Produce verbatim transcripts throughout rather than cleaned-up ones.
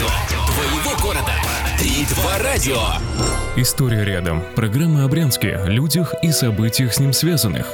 Твоего города. три-два радио. История рядом. Программа о Брянске, людях и событиях с ним связанных.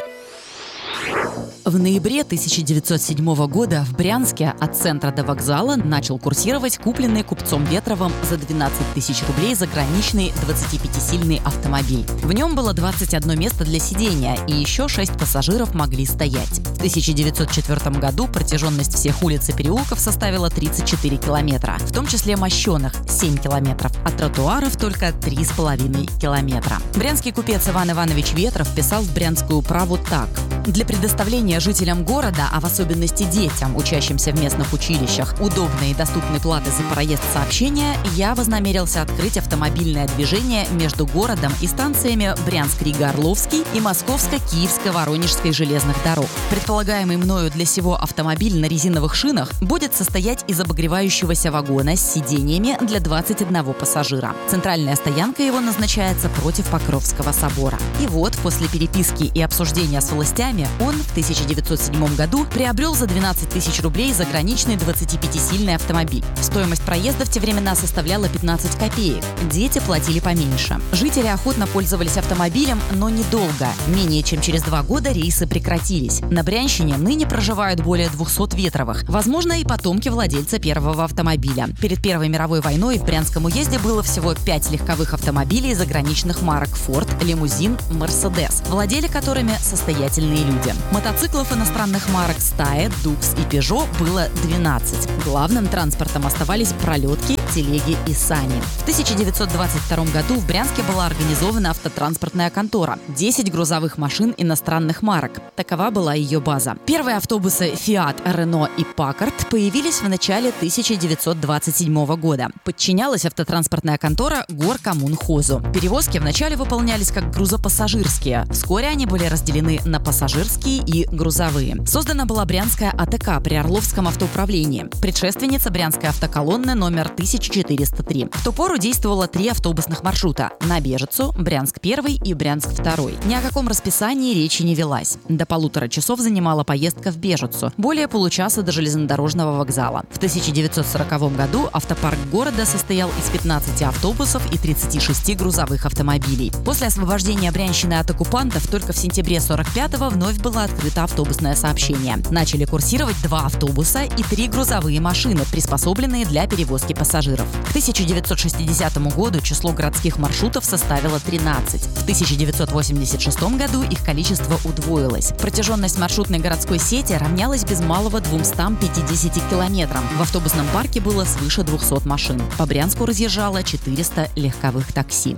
В ноябре тысяча девятьсот седьмого года в Брянске от центра до вокзала начал курсировать купленный купцом Ветровым за двенадцать тысяч рублей заграничный двадцатипятисильный автомобиль. В нем было двадцать одно место для сидения, и еще шесть пассажиров могли стоять. В тысяча девятьсот четвёртом году протяженность всех улиц и переулков составила тридцать четыре километра, в том числе мощенных – семь километров, а тротуаров только три с половиной километра. Брянский купец Иван Иванович Ветров писал в Брянскую праву так: «Для предоставления жителям города, а в особенности детям, учащимся в местных училищах, удобной и доступной платы за проезд сообщения, я вознамерился открыть автомобильное движение между городом и станциями Брянск-Рига-Орловский и Московско-Киевско-Воронежской железных дорог. Предполагаемый мною для сего автомобиль на резиновых шинах будет состоять из обогревающегося вагона с сидениями для двадцати одного пассажира. Центральная стоянка его назначается против Покровского собора». И вот, после переписки и обсуждения с властями, он в тысяча девятьсот седьмом году приобрел за двенадцать тысяч рублей заграничный двадцатипятисильный автомобиль. Стоимость проезда в те времена составляла пятнадцать копеек. Дети платили поменьше. Жители охотно пользовались автомобилем, но недолго. Менее чем через два года рейсы прекратились. На Брянщине ныне проживают более двухсот Ветровых. Возможно, и потомки владельца первого автомобиля. Перед Первой мировой войной в Брянском уезде было всего пять легковых автомобилей заграничных марок Ford, Лимузин, Мерседес, владели которыми состоятельные люди. Мотоциклов иностранных марок Steyr, Dux и Peugeot было двенадцать. Главным транспортом оставались пролетки, телеги и сани. В тысяча девятьсот двадцать втором году в Брянске была организована автотранспортная контора. десять грузовых машин иностранных марок. Такова была ее база. Первые автобусы Fiat, Renault и Packard появились в начале тысяча девятьсот двадцать седьмого года. Подчинялась автотранспортная контора Горкоммунхозу. Перевозки вначале выполнялись как грузопассажирские. Вскоре они были разделены на пассажирские и грузовые. Создана была Брянская АТК при Орловском автоуправлении, предшественница Брянской автоколонны номер тысяча четыреста три. В ту пору действовало три автобусных маршрута – на Бежецу, Брянск-первый и Брянск-второй. Ни о каком расписании речи не велась. До полутора часов занимала поездка в Бежецу, более получаса до железнодорожного вокзала. В тысяча девятьсот сороковом году автопарк города состоял из пятнадцати автобусов и тридцати шести грузовых автомобилей. После освобождения Брянщины от оккупантов только в сентябре сорок пятого вновь было открыто автобусное сообщение. Начали курсировать два автобуса и три грузовые машины, приспособленные для перевозки пассажиров. К тысяча девятьсот шестидесятому году число городских маршрутов составило тринадцать. В тысяча девятьсот восемьдесят шестом году их количество удвоилось. Протяженность маршрутной городской сети равнялась без малого двумстам пятидесяти километрам. В автобусном парке было свыше двухсот машин. По Брянску разъезжало четыреста легковых такси.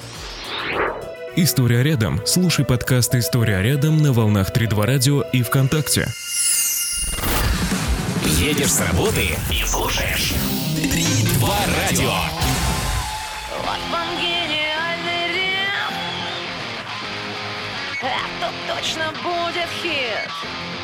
История рядом. Слушай подкаст «История рядом» на волнах три-два радио и ВКонтакте. Едешь с работы и слушаешь три-два радио. Вот вам гениальный реп. Это точно будет хит.